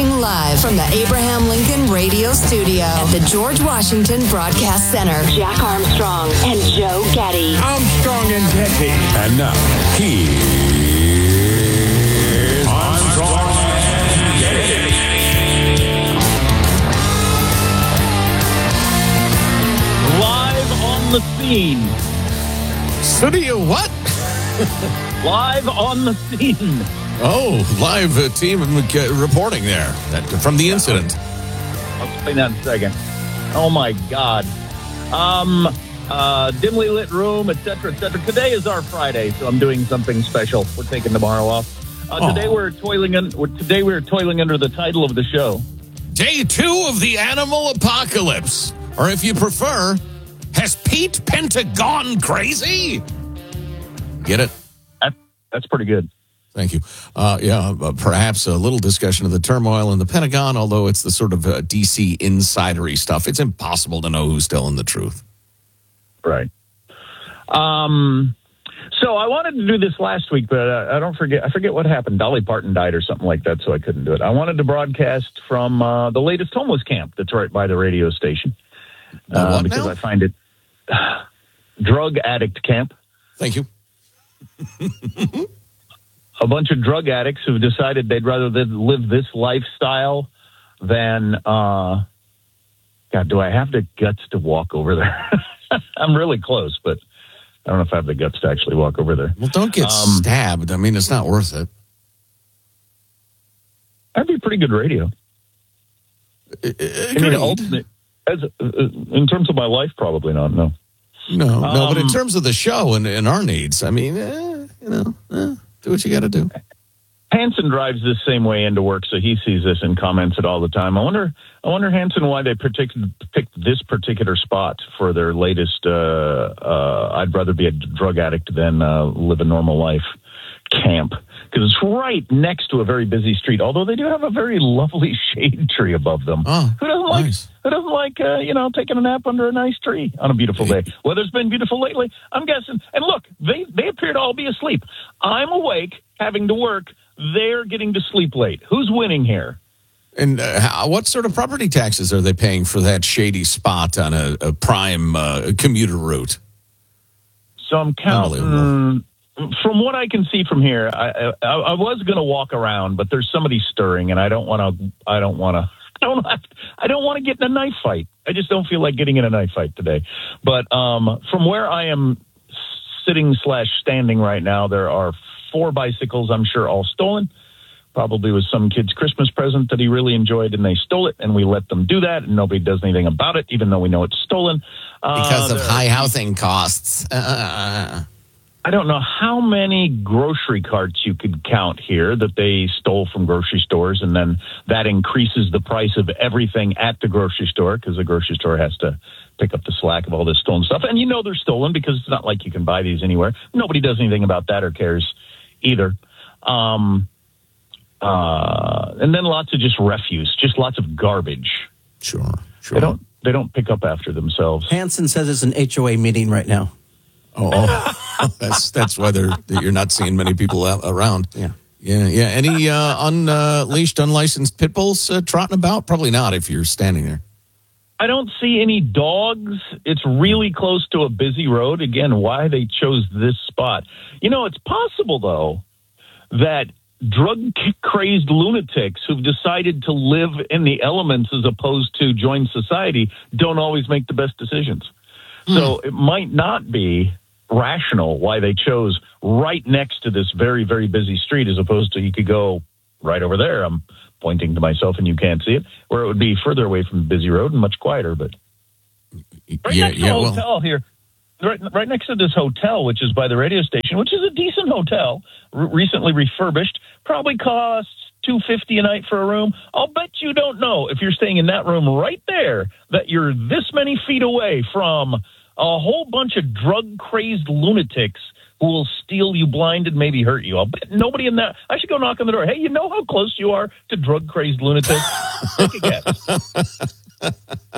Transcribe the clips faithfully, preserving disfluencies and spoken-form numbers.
Broadcasting live from the Abraham Lincoln Radio Studio at the George Washington Broadcast Center. Jack Armstrong and Joe Getty. Armstrong and Getty. And now, here's Armstrong and Getty. Live on the scene. Studio what? Live on the scene. Oh, live uh, team uh, reporting there that, from the incident. I'll explain that in a second. Oh, my God. Um, uh, dimly lit room, et cetera, et cetera. Today is our Friday, so I'm doing something special. We're taking tomorrow off. Uh, today we're toiling. Un- today we're toiling under the title of the show. Day two of the animal apocalypse. Or if you prefer, has Pete Pentagon crazy? Get it? That, that's pretty good. Thank you. Uh, yeah, uh, perhaps a little discussion of the turmoil in the Pentagon, although it's the sort of uh, D C insidery stuff. It's impossible to know who's telling the truth. Right. Um. So I wanted to do this last week, but uh, I don't forget. I forget what happened. Dolly Parton died or something like that, so I couldn't do it. I wanted to broadcast from uh, the latest homeless camp that's right by the radio station Uh, what because now? I find it drug addict camp. Thank you. A bunch of drug addicts who've decided they'd rather live this lifestyle than, uh, God, do I have the guts to walk over there? I'm really close, but I don't know if I have the guts to actually walk over there. Well, don't get Um, stabbed. I mean, it's not worth it. That'd be pretty good radio. I mean, Agreed. ultimate, as, uh, in terms of my life, probably not, no. No, no, but in Um, terms of the show and, and our needs, I mean, eh, you know, eh, do what you got to do. Hanson drives this same way into work, so he sees this and comments it all the time. I wonder, I wonder, Hanson, why they picked picked this particular spot for their latest. Uh, uh, I'd rather be a drug addict than uh, live a normal life camp, because it's right next to a very busy street. Although they do have a very lovely shade tree above them. Oh, who doesn't like? nice. Who doesn't like? Uh, you know, taking a nap under a nice tree on a beautiful day. Weather's been beautiful lately, I'm guessing. And look, they they appear to all be asleep. I'm awake, having to work. They're getting to sleep late. Who's winning here? And uh, how, what sort of property taxes are they paying for that shady spot on a, a prime uh, commuter route? So I'm counting. From what I can see from here, I I, I was going to walk around, but there's somebody stirring, and I don't want to. I don't want to. I don't. I don't want to get in a knife fight. I just don't feel like getting in a knife fight today. But um, from where I am sitting slash standing right now, there are four bicycles. I'm sure all stolen. Probably was some kid's Christmas present that he really enjoyed, and they stole it, and we let them do that, and nobody does anything about it, even though we know it's stolen Because uh, of high housing costs. Uh, I don't know how many grocery carts you could count here that they stole from grocery stores, and then that increases the price of everything at the grocery store because the grocery store has to pick up the slack of all this stolen stuff. And you know they're stolen because it's not like you can buy these anywhere. Nobody does anything about that or cares either. Um, uh, and then lots of just refuse, just lots of garbage. sure, sure. They don't they don't pick up after themselves. Hanson says it's an H O A meeting right now. Oh, oh. that's that's why they're, you're not seeing many people out, around. Yeah. Yeah, yeah. Any uh, unleashed, unlicensed pit bulls uh, trotting about? Probably not if you're standing there. I don't see any dogs. It's really close to a busy road. Again, why they chose this spot. You know, it's possible, though, that drug-crazed lunatics who've decided to live in the elements as opposed to join society don't always make the best decisions. Hmm. So it might not be rational why they chose right next to this very, very busy street as opposed to you could go right over there. I'm pointing to myself and you can't see it, where it would be further away from the busy road and much quieter. But right yeah, next to yeah. the Well, hotel here, right, right next to this hotel, which is by the radio station, which is a decent hotel, r- recently refurbished, probably costs two hundred fifty dollars a night for a room. I'll bet you don't know if you're staying in that room right there that you're this many feet away from a whole bunch of drug-crazed lunatics who will steal you blind and maybe hurt you. I'll bet nobody in that. I should go knock on the door. Hey, you know how close you are to drug-crazed lunatics? Take a guess.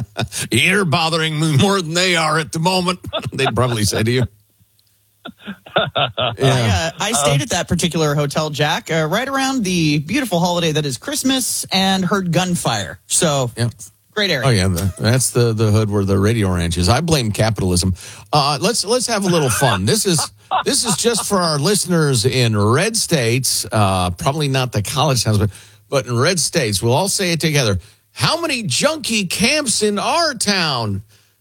You're bothering me more than they are at the moment. They'd probably say to you. I, uh, I stayed at that particular hotel, Jack, uh, right around the beautiful holiday that is Christmas, and heard gunfire. So, Yep. great area. Oh yeah, the, that's the the hood where the radio ranch is. I blame capitalism. Uh, let's let's have a little fun. This is this is just for our listeners in red states. Uh, probably not the college towns, but but in red states. We'll all say it together. How many junkie camps in our town?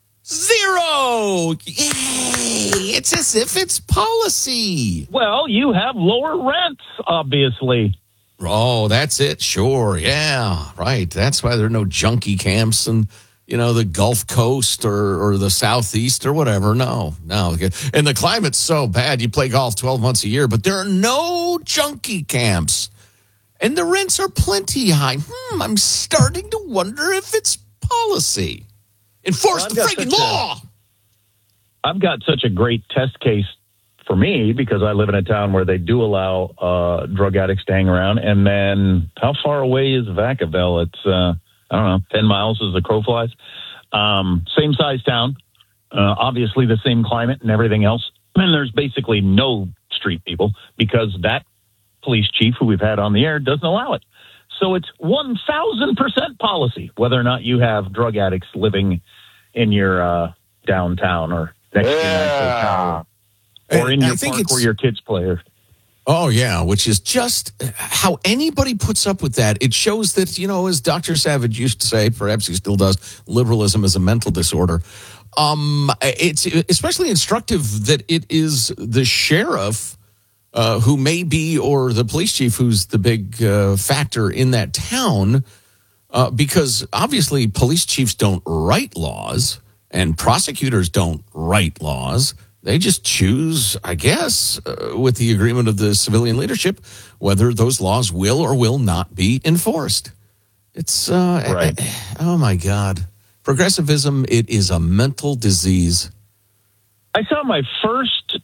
Zero. Yay! It's as if it's policy. Well, you have lower rents, obviously. Oh, that's it. Sure. Yeah, right. That's why there are no junkie camps in, you know, the Gulf Coast or, or the Southeast or whatever. No, no. And the climate's so bad. You play golf twelve months a year, but there are no junkie camps. And the rents are plenty high. Hmm, I'm starting to wonder if it's policy. Enforce Well, the I've got freaking such a- law. I've got such a great test case for me because I live in a town where they do allow uh, drug addicts to hang around. And then how far away is Vacaville? It's, uh, I don't know, ten miles as the crow flies. Um, same size town, uh, obviously the same climate and everything else. And there's basically no street people because that police chief who we've had on the air doesn't allow it. So it's one thousand percent policy, whether or not you have drug addicts living in your uh, downtown or next to your nice hotel or in I your think park it's- where your kids play. Or, Oh, yeah, which is just how anybody puts up with that. It shows that, you know, as Doctor Savage used to say, perhaps he still does, liberalism is a mental disorder. Um, it's especially instructive that it is the sheriff uh, who may be, or the police chief who's the big uh, factor in that town, uh, because obviously police chiefs don't write laws and prosecutors don't write laws. They just choose, I guess, uh, with the agreement of the civilian leadership, whether those laws will or will not be enforced. It's, uh, Right. oh my God. Progressivism, it is a mental disease. I saw my first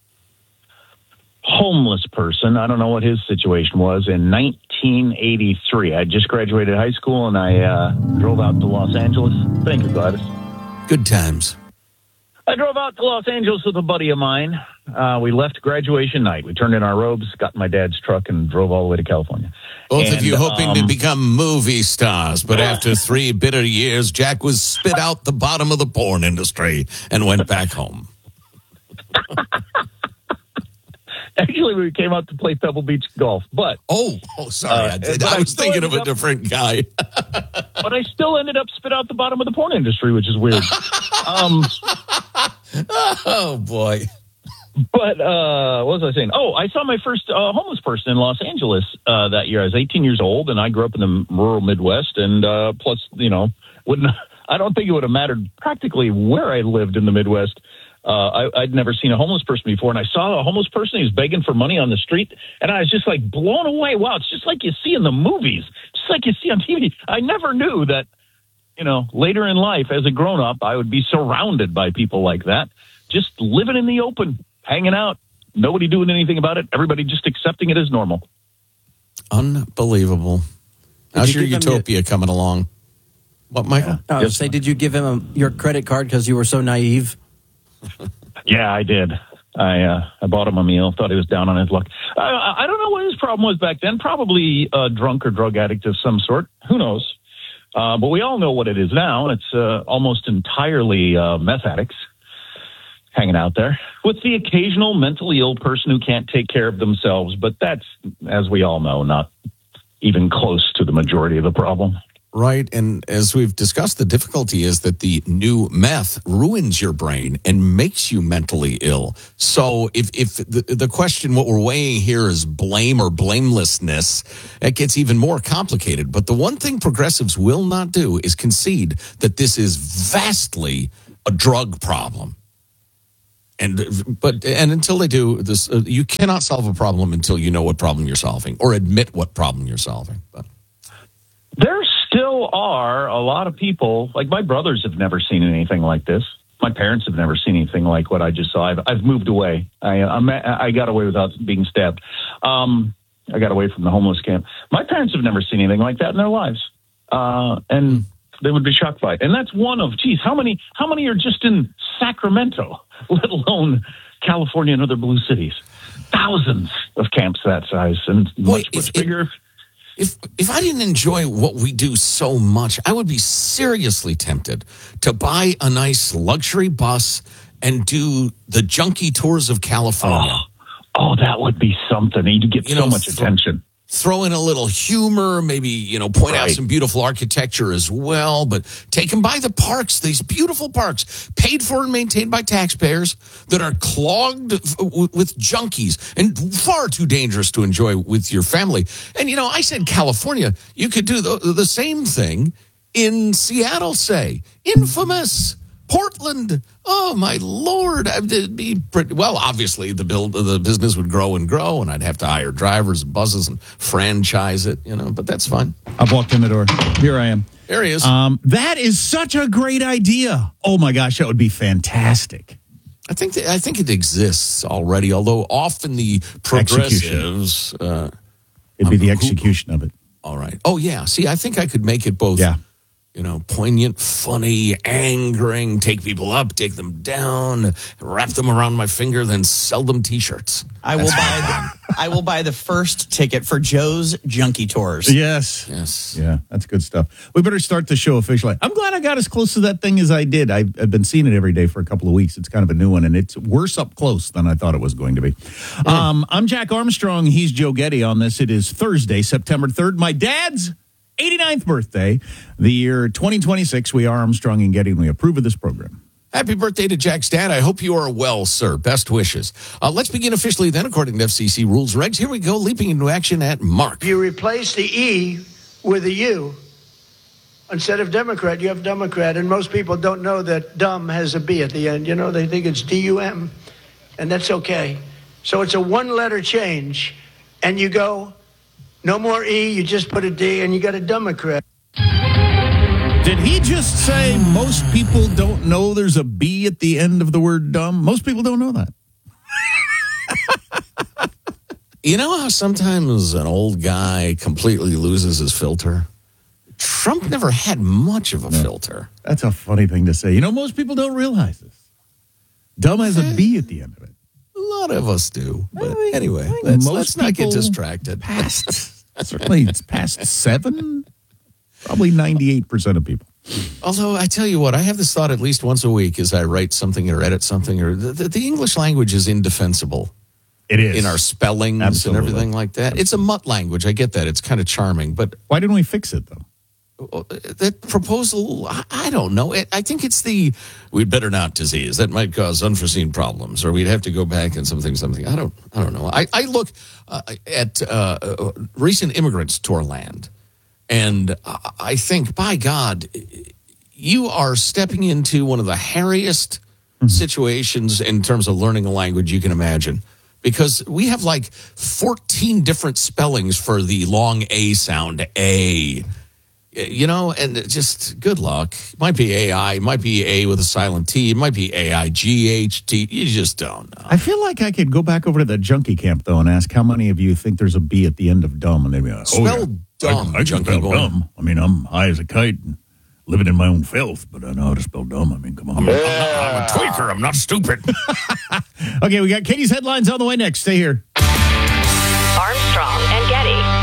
homeless person. I don't know what his situation was in nineteen eighty-three. I just graduated high school and I uh, drove out to Los Angeles. Thank you, Gladys. Good times. I drove out to Los Angeles with a buddy of mine. Uh, we left graduation night. We turned in our robes, got in my dad's truck, and drove all the way to California. Both of And, you hoping to um, become movie stars, but after three bitter years, Jack was spit out the bottom of the porn industry and went back home. Actually, we came out to play Pebble Beach golf, but Oh, oh, sorry. Uh, I, did. but I I was still thinking of a ended up- different guy. but I still ended up spit out the bottom of the porn industry, which is weird. um, Oh, boy. but uh, what was I saying? Oh, I saw my first uh, homeless person in Los Angeles uh, that year. I was eighteen years old, and I grew up in the rural Midwest. And uh, plus, you know, wouldn't I don't think it would have mattered practically where I lived in the Midwest. Uh, I, I'd never seen a homeless person before, and I saw a homeless person. He was begging for money on the street, and I was just like blown away. Wow, it's just like you see in the movies, just like you see on T V. I never knew that, you know, later in life as a grown up, I would be surrounded by people like that, just living in the open, hanging out, nobody doing anything about it, everybody just accepting it as normal. Unbelievable. How's you your give him utopia coming along? What, Michael? I was Yes, gonna say, did you give him a, your credit card because you were so naive? Yeah, I did. I uh, I bought him a meal. Thought he was down on his luck. I, I don't know what his problem was back then. Probably a drunk or drug addict of some sort. Who knows? Uh, but we all know what it is now. It's uh, almost entirely uh, meth addicts hanging out there with the occasional mentally ill person who can't take care of themselves. But that's, as we all know, not even close to the majority of the problem. Right. And as we've discussed, the difficulty is that the new meth ruins your brain and makes you mentally ill. So if, if the, the question, what we're weighing here is blame or blamelessness, it gets even more complicated. But the one thing progressives will not do is concede that this is vastly a drug problem. And but and until they do this, uh, you cannot solve a problem until you know what problem you're solving or admit what problem you're solving. But There still are a lot of people, like my brothers have never seen anything like this. My parents have never seen anything like what I just saw. I've, I've moved away. I, I'm, I got away without being stabbed. Um, I got away from the homeless camp. My parents have never seen anything like that in their lives. Uh, and they would be shocked by it. And that's one of, geez, how many, how many are just in Sacramento, let alone California and other blue cities? thousands of camps that size and much, Boy, much if- bigger. If if I didn't enjoy what we do so much, I would be seriously tempted to buy a nice luxury bus and do the junkie tours of California. Oh, that would be something. You'd get You so know, much th- attention. Throw in a little humor, maybe, you know, point out Right. some beautiful architecture as well, but take them by the parks, these beautiful parks, paid for and maintained by taxpayers that are clogged f- w- with junkies and far too dangerous to enjoy with your family. And, you know, I said California, you could do the, the same thing in Seattle, say. Infamous. Portland, oh my Lord! I'd be pretty, well, obviously the build the business would grow and grow, and I'd have to hire drivers and buses and franchise it, you know. But that's fine. I've walked in the door. Here I am. There he is. Um, that is such a great idea. Oh my gosh, that would be fantastic. I think that, I think it exists already, although often the progressives. Uh, It'd be Um, the who- execution of it. all right. Oh yeah. See, I think I could make it both. Yeah. You know, poignant, funny, angering, take people up, take them down, wrap them around my finger, then sell them T-shirts. I will buy. The, I will buy the first ticket for Joe's Junkie Tours. Yes. Yes. Yeah, that's good stuff. We better start the show officially. I'm glad I got as close to that thing as I did. I've, I've been seeing it every day for a couple of weeks. It's kind of a new one, and it's worse up close than I thought it was going to be. Um, I'm Jack Armstrong. He's Joe Getty on this. It is Thursday, September third. My dad's eighty-ninth birthday, the year twenty twenty-six. We are Armstrong and Getty, and we approve of this program. Happy birthday to Jack's dad. I hope you are well, sir. Best wishes. Uh, let's begin officially then, according to F C C rules regs. Here we go, leaping into action at Mark. You replace the E with a U. Instead of Democrat, you have Democrat. And most people don't know that dumb has a B at the end. You know, they think it's D U M, and that's okay. So it's a one-letter change, and you go, no more E, you just put a D, and you got a Democrat. Did he just say most people don't know there's a B at the end of the word dumb? Most people don't know that. You know how sometimes an old guy completely loses his filter? Trump never had much of a filter. That's a funny thing to say. You know, most people don't realize this. Dumb has a B at the end of it. A lot of us do. But I- anyway, I think let's, most let's not get people distracted. Past, certainly it's past seven. Probably ninety-eight percent of people. Although I tell you what, I have this thought at least once a week as I write something or edit something. Or the, the, the English language is indefensible. It is. In our spellings Absolutely. and everything like that. It's a mutt language. I get that. It's kind of charming. But Why didn't we fix it, though? that proposal, I, I don't know. It, I think it's the, we'd better not disease. That might cause unforeseen problems. Or we'd have to go back and something, something. I don't, I don't know. I, I look uh, at uh, uh, recent immigrants to our land. And I think, by God, you are stepping into one of the hairiest mm-hmm. situations in terms of learning a language you can imagine. Because we have like fourteen different spellings for the long A sound, A. You know, and just good luck. It might be A I, it might be A with a silent T, it might be A I G H T. You just don't know. I feel like I could go back over to that junkie camp, though, and ask how many of you think there's a B at the end of dumb, and they'd be like, oh, Spell yeah. dumb, I, I can junkie spell boy. dumb. I mean, I'm high as a kite and living in my own filth, but I know how to spell dumb. I mean, come on. I'm, I'm, not, I'm a tweaker, I'm not stupid. Okay, we got Katie's headlines on the way next. Stay here. Armstrong and Getty.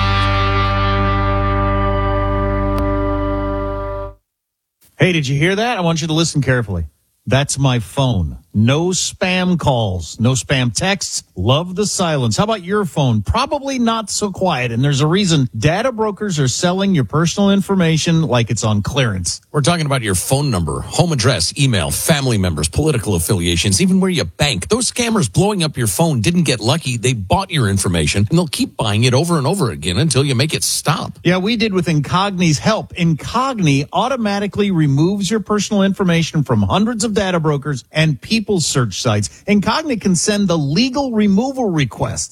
Hey, did you hear that? I want you to listen carefully. That's my phone. No spam calls, no spam texts. Love the silence. How about your phone? Probably not so quiet. And there's a reason. Data brokers are selling your personal information like it's on clearance. We're talking about your phone number, home address, email, family members, political affiliations, even where you bank. Those scammers blowing up your phone didn't get lucky. They bought your information, and they'll keep buying it over and over again until you make it stop. Yeah, we did with Incogni's help. Incogni automatically removes your personal information from hundreds of data brokers and people's search sites. Incogni can send the legal removal requests